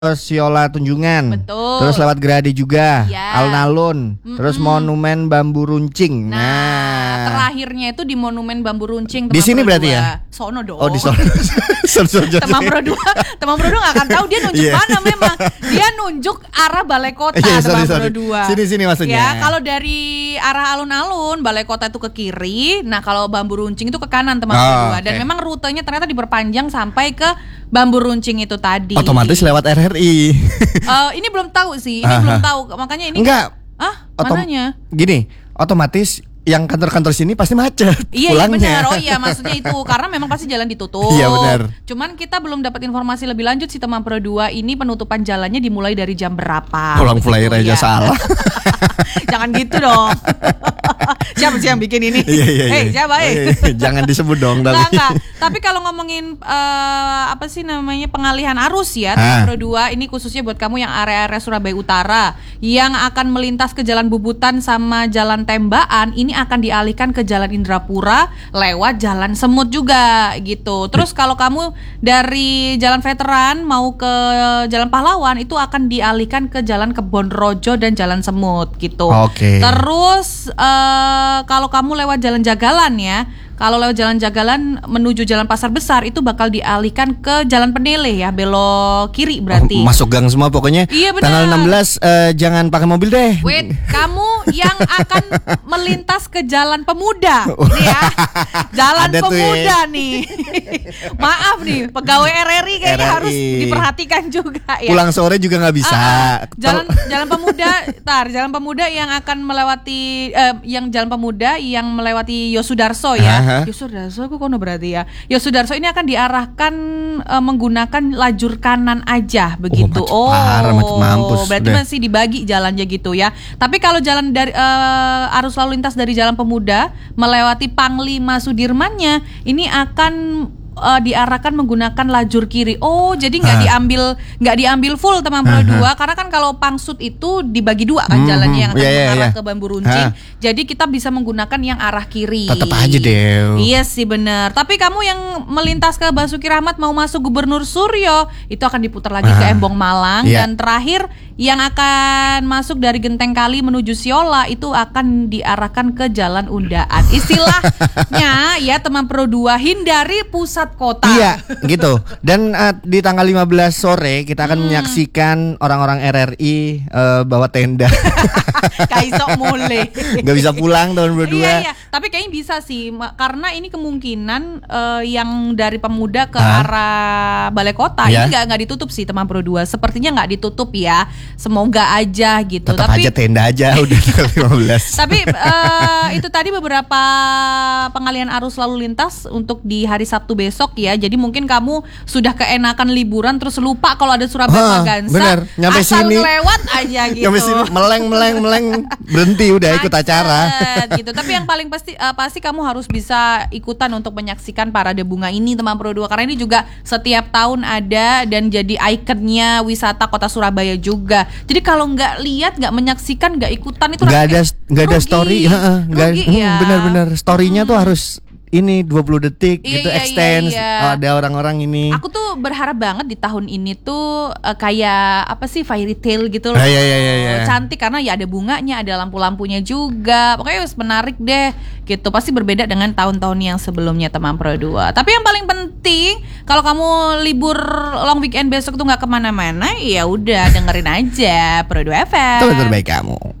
Siola Tunjungan. Betul. Terus lewat Gerahadi juga, Ya. Alun-alun. Terus Monumen Bambu Runcing. Nah, terakhirnya itu di Monumen Bambu Runcing. Di sini berarti ya? Sono dong. Oh, di Solo. Teman Pro 2 nggak akan tahu dia nunjuk Yeah. mana memang. Dia nunjuk arah Balai Kota Teman Pro 2. Sini maksudnya. Ya, kalau dari arah alun-alun Balai Kota itu ke kiri. Nah, kalau Bambu Runcing itu ke kanan Teman Pro 2. Dan memang rutenya ternyata diperpanjang sampai ke Bambu Runcing itu tadi. Otomatis lewat RRI. Ini belum tahu sih. Ini belum tahu. Makanya ini Enggak. Mananya? Gini, otomatis yang kantor-kantor sini pasti macet Iya pulangnya. benar. Oh iya, maksudnya itu karena memang pasti jalan ditutup. Iya benar. Cuman kita belum dapat informasi lebih lanjut sih Teman Pro 2 ini penutupan jalannya dimulai dari jam berapa. Pulang flyer aja salah. Jangan gitu dong. Siapa sih yang bikin ini? Iya. Siapa Jangan disebut dong Enggak. Tapi kalau ngomongin apa sih namanya pengalihan arus ya Teman Pro 2 ini khususnya buat kamu yang area-area Surabaya Utara yang akan melintas ke Jalan Bubutan sama Jalan Tembaan, ini akan dialihkan ke Jalan Indrapura lewat Jalan Semut juga gitu. Terus kalau kamu dari Jalan Veteran mau ke Jalan Pahlawan itu akan dialihkan ke Jalan Kebon Rojo dan Jalan Semut gitu. Oke. Terus kalau kamu lewat Jalan Jagalan ya, kalau lewat Jalan Jagalan menuju Jalan Pasar Besar itu bakal dialihkan ke Jalan Penele ya, belok kiri berarti. Masuk gang semua pokoknya. Iya benar. Tanggal 16 jangan pakai mobil deh. Wait, kamu yang akan melintas ke Jalan Pemuda nih ya. Jalan Ada Pemuda nih. Maaf nih, pegawai RRI kayaknya RRI. harus diperhatikan juga ya. Pulang sore juga nggak bisa. Jalan Jalan Pemuda yang akan melewati Jalan Pemuda yang melewati Yosudarso ya. Yosudarso kok kono berarti ya. Yosudarso ini akan diarahkan menggunakan lajur kanan aja begitu. Macet mampus. Berarti masih dibagi jalannya gitu ya. Tapi kalau jalan dari arus lalu lintas dari Jalan Pemuda melewati Panglima Sudirmannya ini akan diarahkan menggunakan lajur kiri. Oh, jadi nggak diambil full Teman Pro 2 karena kan kalau Pangsut itu dibagi dua kan jalannya yang akan mengarah ke Bambu Runcing. Jadi kita bisa menggunakan yang arah kiri. Tetap aja deh. Iya sih benar. Tapi kamu yang melintas ke Basuki Rahmat mau masuk Gubernur Suryo itu akan diputar lagi ke Embong Malang dan terakhir yang akan masuk dari Genteng Kali menuju Siola itu akan diarahkan ke Jalan Undaan. Istilahnya ya Teman Pro 2 hindari pusat kota. Iya, gitu. Dan di tanggal 15 sore kita akan menyaksikan orang-orang RRI bawa tenda. Kaisok mulai. Gak bisa pulang tahun berdua. Iya. Tapi kayaknya bisa sih karena ini kemungkinan yang dari Pemuda ke arah Balai Kota ini nggak ditutup sih Teman Pro 2. Sepertinya nggak ditutup ya. Semoga aja gitu. Tetap aja tenda aja udah tanggal 15. Tapi itu tadi beberapa pengalihan arus lalu lintas untuk di hari Sabtu besok ya. Jadi mungkin kamu sudah keenakan liburan terus lupa kalau ada Surabaya Magansa. Bener. Nyampe asal sini lewat aja gitu. Nyampe sini meleng berhenti udah ikut acara. Gitu. Tapi yang paling pasti kamu harus bisa ikutan untuk menyaksikan parade bunga ini Teman Pro 2 karena ini juga setiap tahun ada dan jadi ikonnya wisata Kota Surabaya juga. Jadi kalau nggak lihat, nggak menyaksikan, nggak ikutan itu nggak ada story. Benar-benar storynya tuh harus ini 20 detik gitu extend. Ada orang-orang ini. Aku tuh berharap banget di tahun ini tuh kayak apa sih fairy tale gitu loh. Iya. Cantik karena ya ada bunganya, ada lampu-lampunya juga. Pokoknya harus menarik deh gitu. Pasti berbeda dengan tahun-tahun yang sebelumnya Teman Pro 2. Tapi yang paling penting kalau kamu libur long weekend besok tuh nggak kemana-mana, ya udah dengerin aja Pro 2 FM. Itu terbaik kamu.